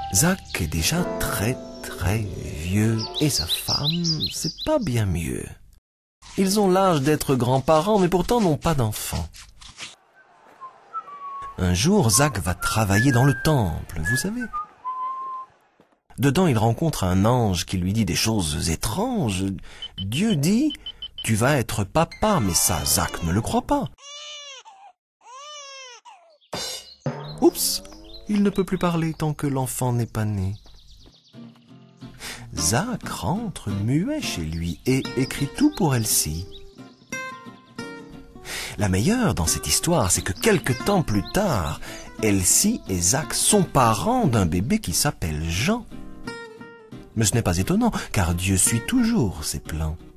Zach est déjà très vieux et sa femme, c'est pas bien mieux. Ils ont l'âge d'être grands-parents, mais pourtant n'ont pas d'enfants. Un jour, Zach va travailler dans le temple, vous savez. Dedans, il rencontre un ange qui lui dit des choses étranges. Dieu dit, tu vas être papa, mais ça, Zach ne le croit pas. Oups, il ne peut plus parler tant que l'enfant n'est pas né. Zach rentre muet chez lui et écrit tout pour Elsie. La meilleure dans cette histoire, c'est que quelque temps plus tard, Elsie et Zach sont parents d'un bébé qui s'appelle Jean. Mais ce n'est pas étonnant, car Dieu suit toujours ses plans.